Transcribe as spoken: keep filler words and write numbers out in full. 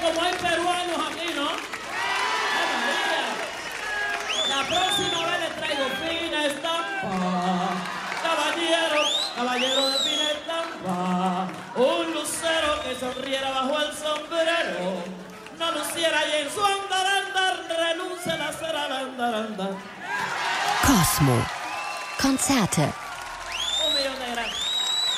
como hay peruanos aquí, ¿no? ¡Ay, María! La próxima vez les traigo fina estampa. Caballero, caballero de fina estampa. Un lucero que sonriera bajo el sombrero. No luciera y en su andar, andar, reluce la cera, andar, andar. Cosmo. Konzerte